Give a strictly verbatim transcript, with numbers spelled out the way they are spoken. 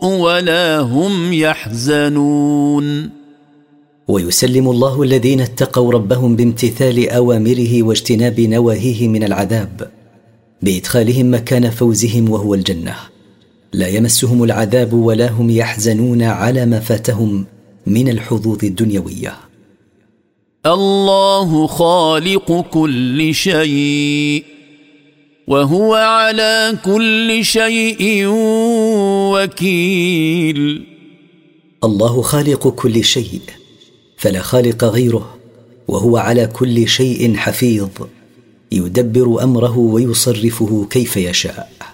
ولا هم يحزنون. ويسلم الله الذين اتقوا ربهم بامتثال أوامره واجتناب نواهيه من العذاب بإدخالهم مكان فوزهم وهو الجنة، لا يمسهم العذاب ولا هم يحزنون على ما فاتهم من الحظوظ الدنيوية. الله خالق كل شيء وهو على كل شيء وكيل. الله خالق كل شيء فلا خالق غيره، وهو على كل شيء حفيظ يدبر أمره ويصرفه كيف يشاء.